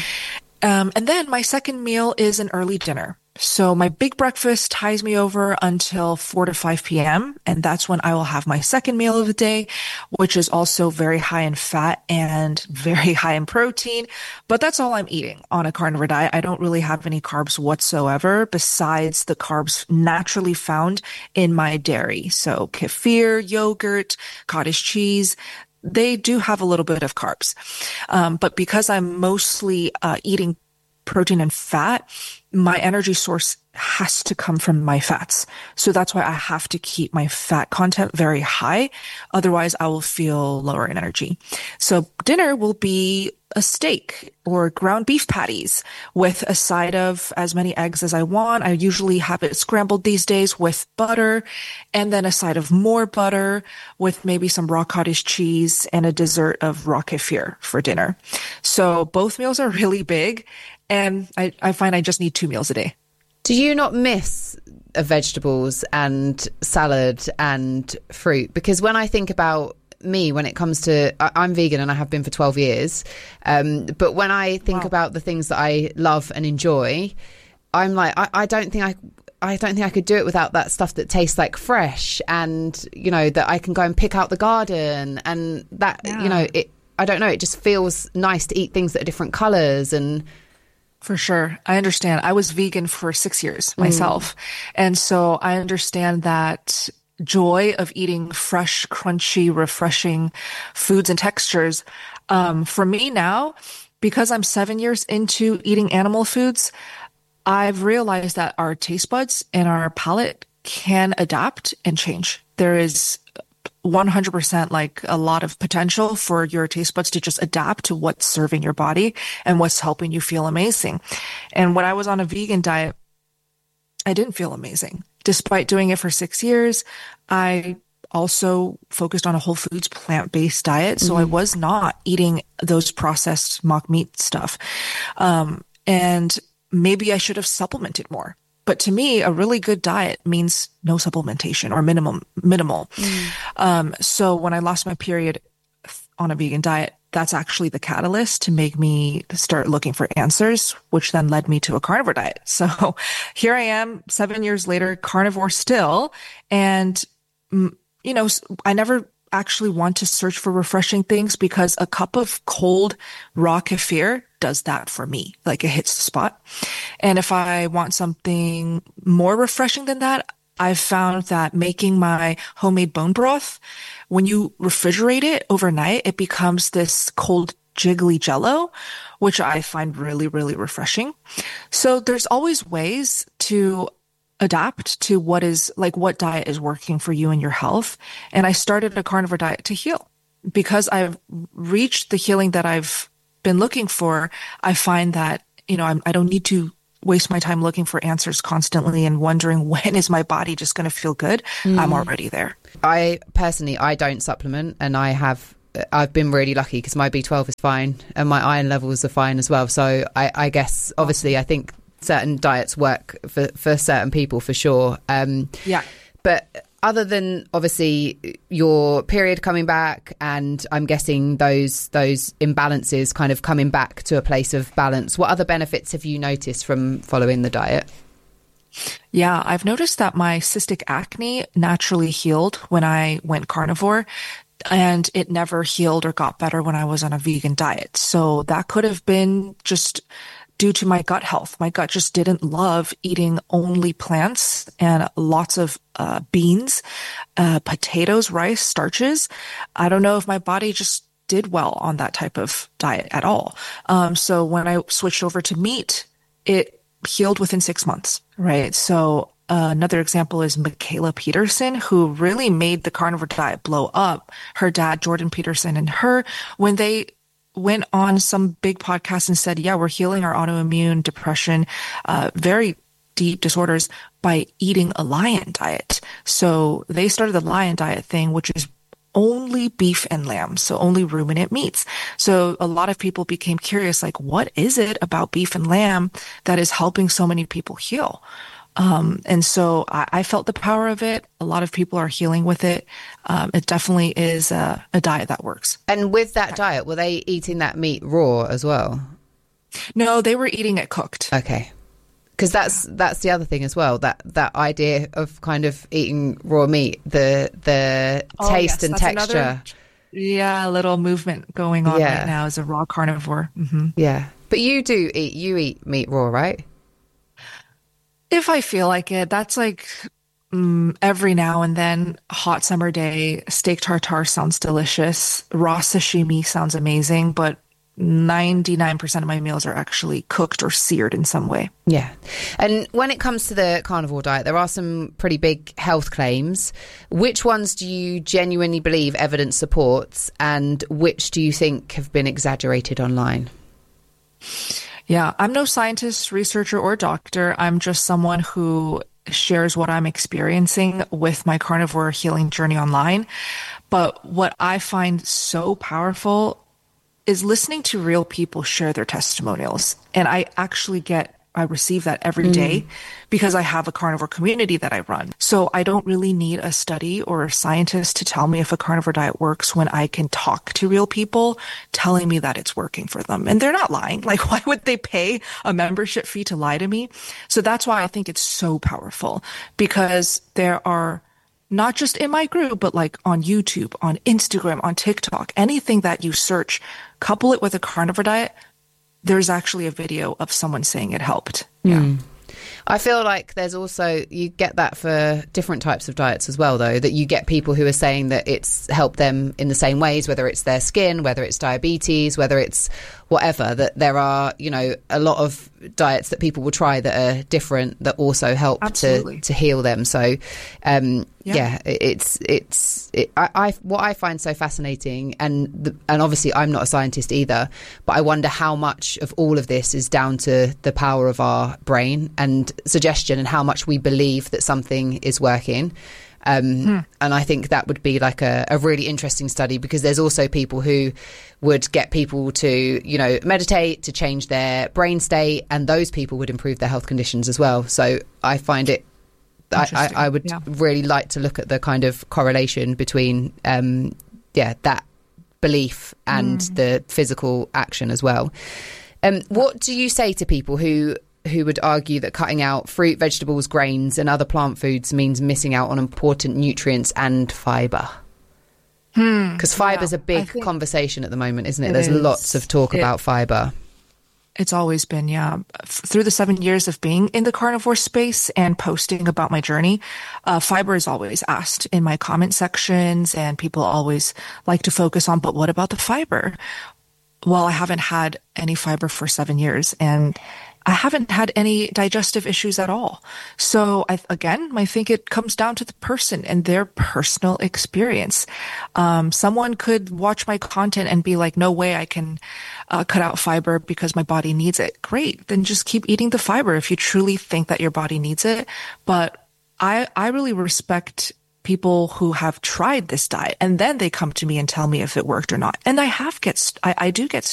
And then my second meal is an early dinner. So my big breakfast ties me over until 4 to 5 p.m. And that's when I will have my second meal of the day, which is also very high in fat and very high in protein. But that's all I'm eating on a carnivore diet. I don't really have any carbs whatsoever besides the carbs naturally found in my dairy. So kefir, yogurt, cottage cheese. They do have a little bit of carbs. But because I'm mostly eating protein and fat, my energy source has to come from my fats. So that's why I have to keep my fat content very high. Otherwise, I will feel lower in energy. So dinner will be a steak or ground beef patties with a side of as many eggs as I want. I usually have it scrambled these days with butter and then a side of more butter with maybe some raw cottage cheese and a dessert of raw kefir for dinner. So both meals are really big. And I find I just need 2 meals a day. Do you not miss vegetables and salad and fruit? Because when I think about me, when it comes to, I'm vegan and I have been for 12 years. But when I think about the things that I love and enjoy, I'm like, I don't think I could do it without that stuff that tastes like fresh and, you know, that I can go and pick out the garden and that, you know, I don't know, it just feels nice to eat things that are different colours and... For sure. I understand. I was vegan for 6 years myself. And so I understand that joy of eating fresh, crunchy, refreshing foods and textures. For me now, because I'm 7 years into eating animal foods, I've realized that our taste buds and our palate can adapt and change. There is 100% like a lot of potential for your taste buds to just adapt to what's serving your body and what's helping you feel amazing. And when I was on a vegan diet, I didn't feel amazing. Despite doing it for 6 years, I also focused on a whole foods plant-based diet. So I was not eating those processed mock meat stuff. And maybe I should have supplemented more. But to me, a really good diet means no supplementation or minimal. So when I lost my period on a vegan diet, that's actually the catalyst to make me start looking for answers, which then led me to a carnivore diet. So here I am 7 years later, carnivore still. And, you know, I never actually want to search for refreshing things because a cup of cold raw kefir does that for me. Like it hits the spot. And if I want something more refreshing than that, I've found that making my homemade bone broth, when you refrigerate it overnight, it becomes this cold jiggly jello, which I find really, really refreshing. So there's always ways to adapt to what diet is working for you and your health. And I started a carnivore diet to heal. Because I've reached the healing that I've been looking for, I find that, I don't need to waste my time looking for answers constantly and wondering when is my body just going to feel good. I'm already there. I don't supplement, and I've been really lucky because my B12 is fine and my iron levels are fine as well. So I guess, obviously, I think certain diets work for certain people for sure. But other than obviously your period coming back, and I'm guessing those imbalances kind of coming back to a place of balance, what other benefits have you noticed from following the diet? Yeah, I've noticed that my cystic acne naturally healed when I went carnivore, and it never healed or got better when I was on a vegan diet. So that could have been just due to my gut health. My gut just didn't love eating only plants and lots of beans, potatoes, rice, starches. I don't know if my body just did well on that type of diet at all. So when I switched over to meat, it healed within 6 months, right? So another example is Michaela Peterson, who really made the carnivore diet blow up. Her dad, Jordan Peterson, and her, when they went on some big podcast and said, yeah, we're healing our autoimmune, depression, very deep disorders by eating a lion diet. So they started the lion diet thing, which is only beef and lamb, so only ruminant meats. So a lot of people became curious, like, what is it about beef and lamb that is helping so many people heal? And so I felt the power of it. A lot of people are healing with it. It definitely is a diet that works. And with that diet, were they eating that meat raw as well? No, they were eating it cooked. Okay. Because that's the other thing as well, that idea of kind of eating raw meat, the taste and texture. A little movement going on right now as a raw carnivore. Mm-hmm. Yeah. But you eat meat raw, right? If I feel like it, that's like every now and then. Hot summer day, steak tartare sounds delicious. Raw sashimi sounds amazing, but 99% of my meals are actually cooked or seared in some way. Yeah. And when it comes to the carnivore diet, there are some pretty big health claims. Which ones do you genuinely believe evidence supports, and which do you think have been exaggerated online? Yeah, I'm no scientist, researcher, or doctor. I'm just someone who shares what I'm experiencing with my carnivore healing journey online. But what I find so powerful is listening to real people share their testimonials. And I receive that every day because I have a carnivore community that I run. So I don't really need a study or a scientist to tell me if a carnivore diet works when I can talk to real people telling me that it's working for them. And they're not lying. Like, why would they pay a membership fee to lie to me? So that's why I think it's so powerful, because there are not just in my group, but like on YouTube, on Instagram, on TikTok, anything that you search, couple it with a carnivore diet, there's actually a video of someone saying it helped. Yeah. I feel like there's also, you get that for different types of diets as well, though, that you get people who are saying that it's helped them in the same ways, whether it's their skin, whether it's diabetes, whether it's whatever, that there are, a lot of diets that people will try that are different that also help to heal them. So, what I find so fascinating, and obviously I'm not a scientist either, but I wonder how much of all of this is down to the power of our brain and suggestion, and how much we believe that something is working. And I think that would be like a really interesting study, because there's also people who would get people to, meditate to change their brain state, and those people would improve their health conditions as well. So I find it, I would really like to look at the kind of correlation between, that belief and the physical action as well. What do you say to people who would argue that cutting out fruit, vegetables, grains and other plant foods means missing out on important nutrients and fibre? Because fibre is a big conversation at the moment, isn't it? There's lots of talk about fibre. It's always been, yeah. Through the 7 years of being in the carnivore space and posting about my journey, fiber is always asked in my comment sections, and people always like to focus on, but what about the fiber? Well, I haven't had any fiber for 7 years, and I haven't had any digestive issues at all. So I think it comes down to the person and their personal experience. Someone could watch my content and be like, no way I can cut out fiber because my body needs it. Great. Then just keep eating the fiber if you truly think that your body needs it. But I really respect people who have tried this diet and then they come to me and tell me if it worked or not. And I do get